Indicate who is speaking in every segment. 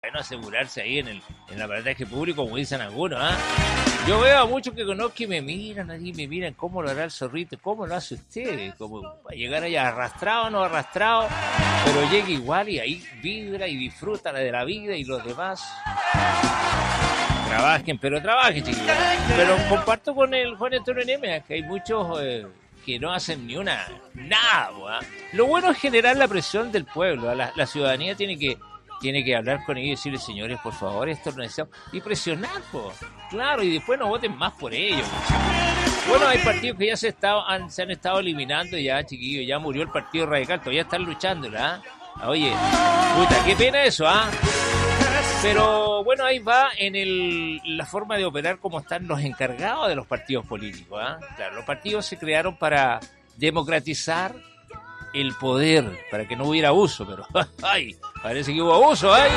Speaker 1: bueno asegurarse ahí en el aparataje público, como dicen algunos, ¿ah? Yo veo a muchos que conozco y me miran ahí, me miran cómo lo hará el zorrito, cómo lo hace usted, como para llegar allá arrastrado o no arrastrado, pero llega igual y ahí vibra y disfruta de la vida y los demás trabajen, chiquillos. Pero comparto con el Juan Antonio Neme, que hay muchos que no hacen ni nada, ¿eh? Lo bueno es generar la presión del pueblo, la ciudadanía tiene que hablar con ellos y decirles, señores, por favor, esto lo necesitamos. Y presionar, pues. Claro, y después no voten más por ellos. Bueno, hay partidos que ya se han estado eliminando ya, chiquillos. Ya murió el Partido Radical, todavía están luchándola. Oye, puta, qué pena eso, ¿ah? Pero bueno, ahí va en la forma de operar como están los encargados de los partidos políticos, ¿ah? Claro, los partidos se crearon para democratizar el poder, para que no hubiera abuso, pero ay, parece que hubo abuso, ay.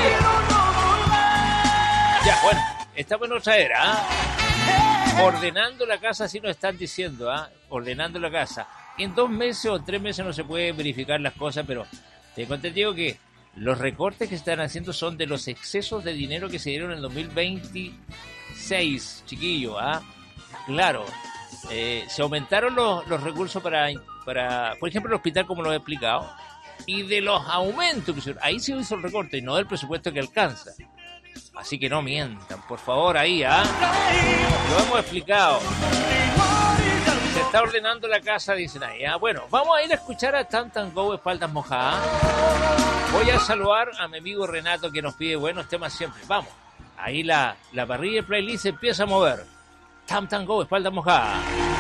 Speaker 1: Ya, bueno, estamos en otra era, ¿ah? Ordenando la casa, así nos están diciendo, ¿ah? Ordenando la casa. En 2 meses o 3 meses no se pueden verificar las cosas, pero tengo entendido que los recortes que se están haciendo son de los excesos de dinero que se dieron en 2026, chiquillo, ¿ah? Claro, se aumentaron los recursos para, por ejemplo, el hospital, como lo he explicado, y de los aumentos que se, ahí se hizo el recorte y no del presupuesto que alcanza. Así que no mientan, por favor, ahí, ¿ah? Lo hemos explicado. Se está ordenando la casa, dicen ahí, ¿ah? Bueno, vamos a ir a escuchar a Tam Tam Go, Espaldas Mojadas. Voy a saludar a mi amigo Renato, que nos pide buenos temas siempre. Vamos, ahí la parrilla de playlist se empieza a mover. Tam Tam Go, Espaldas Mojadas.